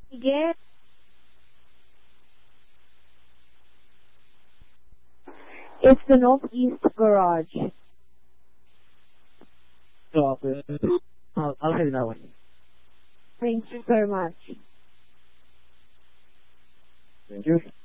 Sige. It's the Northeast Garage. So, I'll head that way. Thank you very much. Thank you.